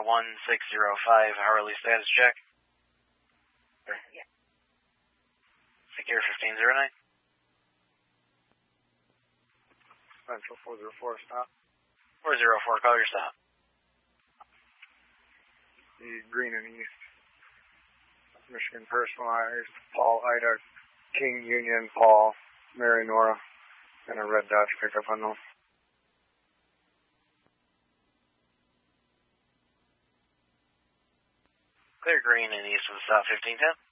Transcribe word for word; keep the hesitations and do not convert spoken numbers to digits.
one six zero five, Harley status check. Yeah. Secure fifteen zero nine. Central four zero four, stop. four zero four, call your stop. The green and east. Michigan personalized, Paul, Ida, King, Union, Paul, Mary, Nora, and a red Dodge pickup unknown. Clear green and east with stop fifteen ten.